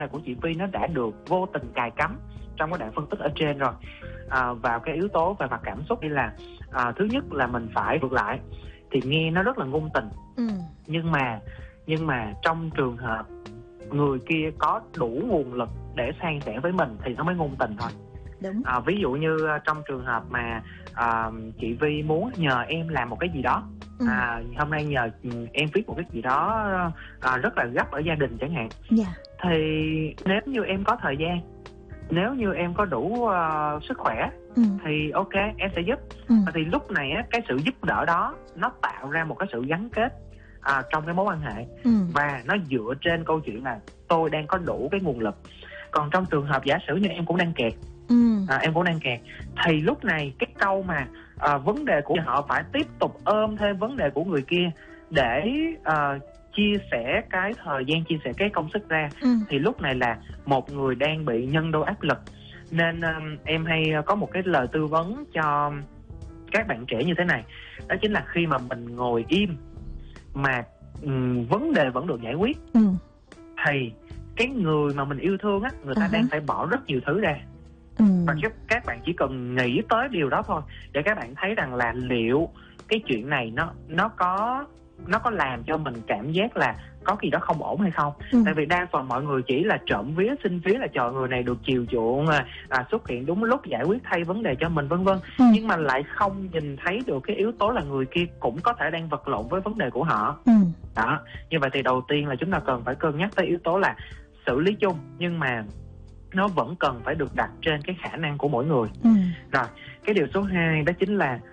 của chị Vi nó đã được vô tình cài cắm trong cái đoạn phân tích ở trên rồi. Vào cái yếu tố về mặt cảm xúc, đây là thứ nhất là mình phải vượt lại, thì nghe nó rất là ngôn tình. Nhưng mà trong trường hợp người kia có đủ nguồn lực để san sẻ với mình thì nó mới ngôn tình thôi. Đúng. Ví dụ như trong trường hợp mà chị Vi muốn nhờ em làm một cái gì đó, hôm nay nhờ em viết một cái gì đó rất là gấp ở gia đình chẳng hạn, thì nếu như em có thời gian, nếu như em có đủ sức khỏe thì ok, em sẽ giúp. Thì lúc này á, cái sự giúp đỡ đó nó tạo ra một cái sự gắn kết trong cái mối quan hệ, và nó dựa trên câu chuyện là tôi đang có đủ cái nguồn lực. Còn trong trường hợp giả sử như em cũng đang kẹt, thì lúc này cái câu mà vấn đề của họ phải tiếp tục ôm thêm vấn đề của người kia để chia sẻ cái thời gian, chia sẻ cái công sức ra, thì lúc này là một người đang bị nhân đôi áp lực. Nên em hay có một cái lời tư vấn cho các bạn trẻ như thế này, đó chính là khi mà mình ngồi im mà vấn đề vẫn được giải quyết, thì cái người mà mình yêu thương á, người ta đang phải bỏ rất nhiều thứ ra. Và các bạn chỉ cần nghĩ tới điều đó thôi để các bạn thấy rằng là liệu cái chuyện này nó có làm cho mình cảm giác là có gì đó không ổn hay không. Tại vì đa phần mọi người chỉ là trộm vía xin vía là trời, người này được chiều chuộng, xuất hiện đúng lúc, giải quyết thay vấn đề cho mình, vân vân. Nhưng mà lại không nhìn thấy được cái yếu tố là người kia cũng có thể đang vật lộn với vấn đề của họ. Đó, như vậy thì đầu tiên là chúng ta cần phải cân nhắc tới yếu tố là xử lý chung, nhưng mà nó vẫn cần phải được đặt trên cái khả năng của mỗi người. Rồi, cái điều số 2 đó chính là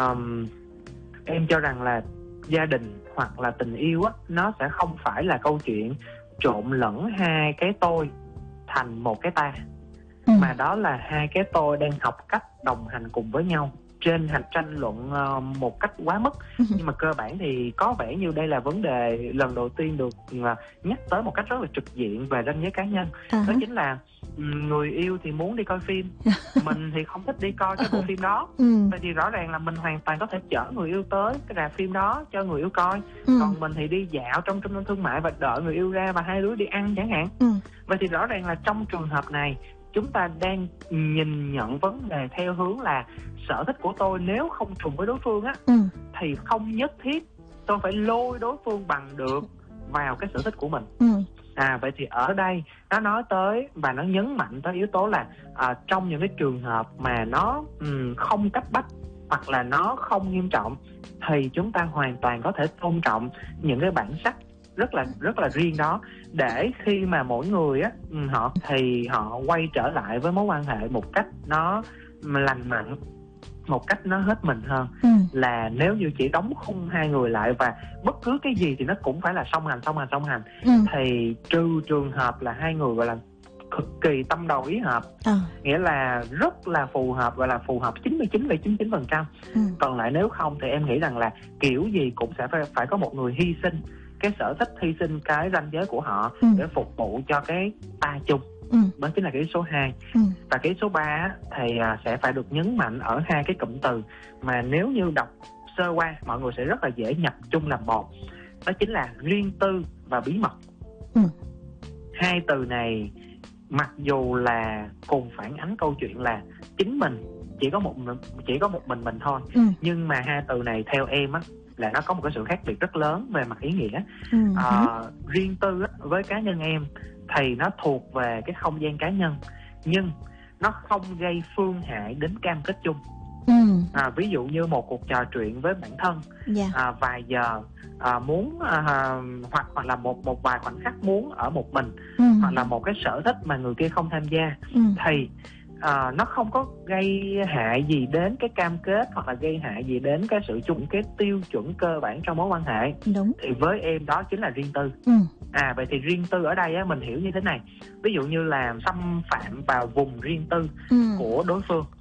em cho rằng là gia đình hoặc là tình yêu á, nó sẽ không phải là câu chuyện trộn lẫn hai cái tôi thành một cái ta, mà đó là hai cái tôi đang học cách đồng hành cùng với nhau trên hành tranh luận một cách quá mức. Nhưng mà cơ bản thì có vẻ như đây là vấn đề lần đầu tiên được nhắc tới một cách rất là trực diện về ranh giới cá nhân. Đó chính là người yêu thì muốn đi coi phim, mình thì không thích đi coi cái bộ phim đó. Vậy thì rõ ràng là mình hoàn toàn có thể chở người yêu tới cái rạp phim đó cho người yêu coi, còn mình thì đi dạo trong trung tâm thương mại và đợi người yêu ra và hai đứa đi ăn chẳng hạn. Vậy thì rõ ràng là trong trường hợp này chúng ta đang nhìn nhận vấn đề theo hướng là sở thích của tôi nếu không trùng với đối phương á, thì không nhất thiết tôi phải lôi đối phương bằng được vào cái sở thích của mình. Vậy thì ở đây nó nói tới và nó nhấn mạnh tới yếu tố là trong những cái trường hợp mà nó không cấp bách hoặc là nó không nghiêm trọng, thì chúng ta hoàn toàn có thể tôn trọng những cái bản sắc rất là riêng đó, để khi mà mỗi người á họ quay trở lại với mối quan hệ một cách nó lành mạnh, một cách nó hết mình hơn. Là nếu như chỉ đóng khung hai người lại và bất cứ cái gì thì nó cũng phải là song hành, thì trừ trường hợp là hai người gọi là cực kỳ tâm đầu ý hợp, nghĩa là rất là phù hợp, gọi là phù hợp 99,99%. Còn lại nếu không thì em nghĩ rằng là kiểu gì cũng sẽ phải có một người hy sinh cái sở thích, hy sinh cái ranh giới của họ để phục vụ cho cái ta chung. Đó chính là cái số 2. Và cái số 3 thì sẽ phải được nhấn mạnh ở hai cái cụm từ mà nếu như đọc sơ qua mọi người sẽ rất là dễ nhập chung làm một, đó chính là riêng tư và bí mật. Hai từ này mặc dù là cùng phản ánh câu chuyện là chính mình chỉ có một mình thôi, nhưng mà hai từ này theo em á là nó có một cái sự khác biệt rất lớn về mặt ý nghĩa. Riêng tư á, với cá nhân em thì nó thuộc về cái không gian cá nhân, nhưng nó không gây phương hại đến cam kết chung. Ví dụ như một cuộc trò chuyện với bản thân vài giờ, muốn hoặc là một vài khoảnh khắc muốn ở một mình, hoặc là một cái sở thích mà người kia không tham gia, thì nó không có gây hại gì đến cái cam kết hoặc là gây hại gì đến cái sự chung, cái tiêu chuẩn cơ bản trong mối quan hệ. Thì với em đó chính là riêng tư. Vậy thì riêng tư ở đây á, mình hiểu như thế này, ví dụ như là xâm phạm vào vùng riêng tư của đối phương,